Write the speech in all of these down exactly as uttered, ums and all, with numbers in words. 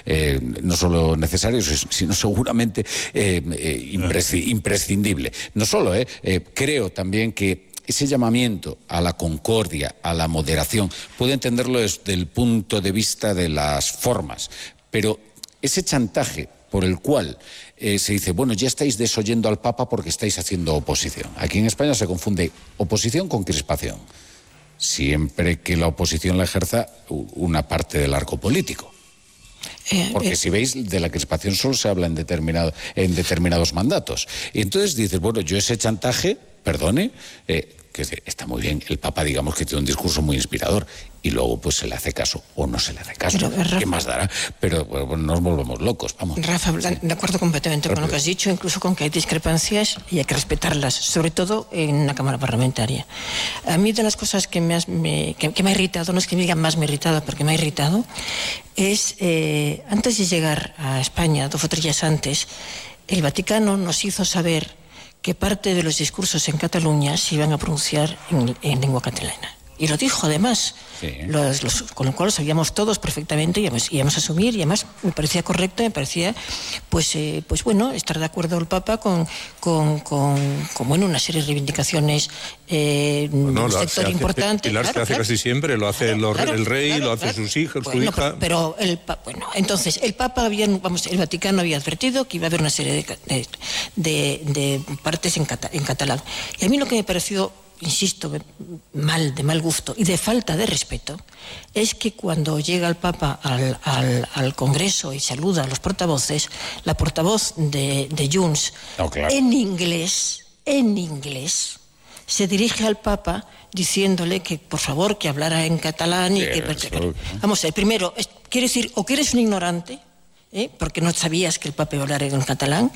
eh, no solo necesario, sino seguramente eh, eh, imprescindible. No solo, eh, eh, creo también que ese llamamiento a la concordia, a la moderación, puedo entenderlo desde el punto de vista de las formas, pero ese chantaje por el cual eh, se dice, bueno, ya estáis desoyendo al Papa porque estáis haciendo oposición. Aquí en España se confunde oposición con crispación, siempre que la oposición la ejerza una parte del arco político. Porque si veis, de la crispación solo se habla en, determinado, en determinados mandatos. Y entonces dices, bueno, yo ese chantaje, perdone, eh, que está muy bien, el Papa digamos que tiene un discurso muy inspirador y luego pues se le hace caso o no se le hace caso, pero, Rafa, ¿qué más dará? Pero bueno, no nos volvemos locos, vamos. Rafa, de acuerdo completamente Rápido. con lo que has dicho, incluso con que hay discrepancias y hay que respetarlas, sobre todo en una Cámara Parlamentaria. A mí de las cosas que me, has, me, que, que me ha irritado, no es que me digan más me ha irritado, porque me ha irritado, es eh, antes de llegar a España, dos o tres días antes, el Vaticano nos hizo saber que parte de los discursos en Cataluña se iban a pronunciar en, en lengua catalana. Y lo dijo además, sí. los, los, con lo cual sabíamos todos perfectamente y íbamos, íbamos a asumir, y además me parecía correcto, me parecía, pues, eh, pues bueno, estar de acuerdo el Papa con, con, con, con bueno, una serie de reivindicaciones, eh, no, un sector hace, importante. Pilar claro, se hace claro. casi siempre, lo hace claro, lo, claro, el rey, claro, lo hace claro. sus hijos, bueno, su hija. Pero, pero el, bueno, entonces el Papa había, vamos, el Vaticano había advertido que iba a haber una serie de, de, de, de partes en, cata, en catalán. Y a mí lo que me pareció, insisto, mal, de mal gusto y de falta de respeto, es que cuando llega el Papa al, al, al Congreso y saluda a los portavoces, la portavoz de, de Junts, no, claro. en inglés, en inglés, se dirige al Papa diciéndole que, por favor, que hablara en catalán y sí, que... Eso, vamos a ver, primero, es, quiere decir, o que eres un ignorante, ¿eh? porque no sabías que el Papa iba a hablar en catalán,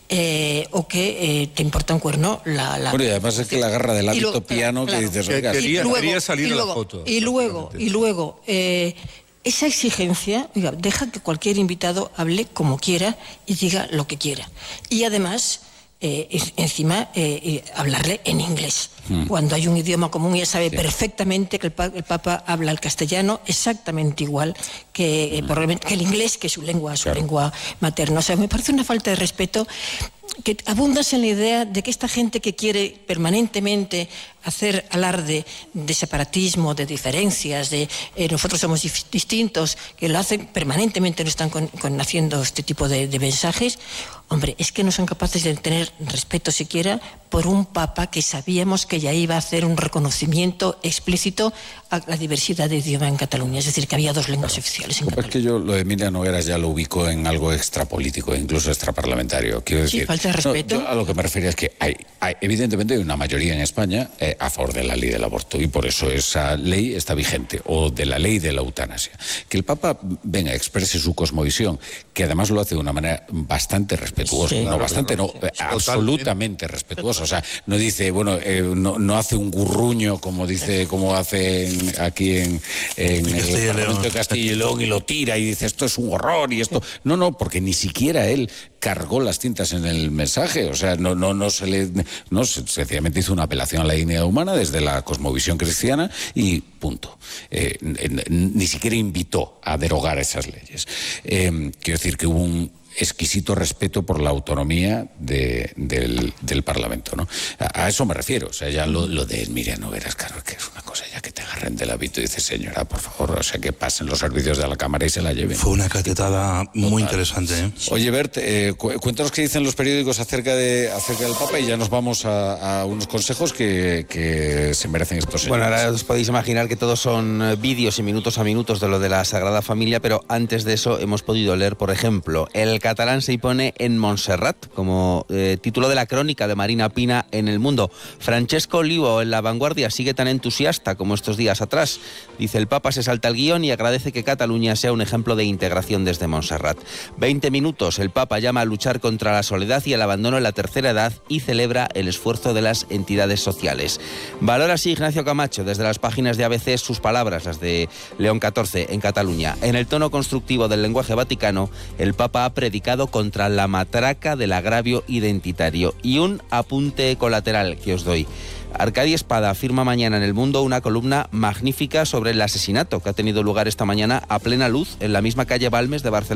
Eh, o que eh, te importa un cuerno la... la... Bueno, y además es que la agarra del hábito lo, piano claro, que dices... Que quería, luego, quería salir y luego, a la foto. Y luego, y luego eh, esa exigencia, oiga, deja que cualquier invitado hable como quiera y diga lo que quiera. Y además... Eh, encima eh, eh, hablarle en inglés mm. cuando hay un idioma común. Ya sabe sí. perfectamente que el, pa el Papa habla el castellano exactamente igual que, eh, probablemente, que el inglés, que su lengua, su claro. lengua materna. O sea, me parece una falta de respeto que abundas en la idea de que esta gente que quiere permanentemente hacer alarde de separatismo, de diferencias, de eh, nosotros somos distintos, que lo hacen permanentemente, no están con, con haciendo este tipo de, de mensajes. Hombre, es que no son capaces de tener respeto siquiera por un Papa que sabíamos que ya iba a hacer un reconocimiento explícito a la diversidad de idioma en Cataluña, es decir, que había dos lenguas claro. oficiales en Cataluña. Es que yo lo de Emilia Nogueras ya lo ubico en algo extrapolítico, incluso extraparlamentario. Quiero decir, sí, falta de respeto. No, yo a lo que me refería es que hay, hay evidentemente hay una mayoría en España eh, a favor de la ley del aborto y por eso esa ley está vigente, o de la ley de la eutanasia. Que el Papa venga, exprese su cosmovisión, que además lo hace de una manera bastante respetuosa, sí, no claro, bastante, no, no absolutamente respetuosa. O sea, no dice, bueno, eh, no, no hace un gurruño como dice, como hace en, aquí en, en el Parlamento de Castilla y León y lo tira y dice esto es un horror y esto. No, no, porque ni siquiera él cargó las tintas en el mensaje. O sea, no, no, no se le, no, sencillamente hizo una apelación a la dignidad humana desde la cosmovisión cristiana y punto. Eh, ni siquiera invitó a derogar esas leyes. Eh, quiero decir que hubo un exquisito respeto por la autonomía de, del, del Parlamento, ¿no? A, a eso me refiero. O sea, ya lo, lo de Miriam Nogueras, claro, que es una cosa ya que te agarren del hábito y dices, señora, por favor, o sea, que pasen los servicios de la Cámara y se la lleven. Fue una catetada muy Total. interesante, ¿eh? Oye, Bert, eh, cu cuéntanos qué dicen los periódicos acerca, de, acerca del Papa y ya nos vamos a, a unos consejos que, que se merecen estos señores. Bueno, ahora os podéis imaginar que todos son vídeos y minutos a minutos de lo de la Sagrada Familia, pero antes de eso hemos podido leer, por ejemplo, el catalán se impone en Montserrat, como eh, título de la crónica de Marina Pina en El Mundo. Francesco Olivo en La Vanguardia sigue tan entusiasta como estos días atrás. Dice, el Papa se salta el guión y agradece que Cataluña sea un ejemplo de integración desde Montserrat. Veinte minutos, el Papa llama a luchar contra la soledad y el abandono en la tercera edad y celebra el esfuerzo de las entidades sociales. Valora así Ignacio Camacho desde las páginas de A B C sus palabras, las de León catorce en Cataluña. En el tono constructivo del lenguaje vaticano, el Papa ha predicado contra la matraca del agravio identitario. Y un apunte colateral que os doy. Arcadi Espada firma mañana en El Mundo una columna magnífica sobre el asesinato que ha tenido lugar esta mañana a plena luz en la misma calle Balmes de Barcelona.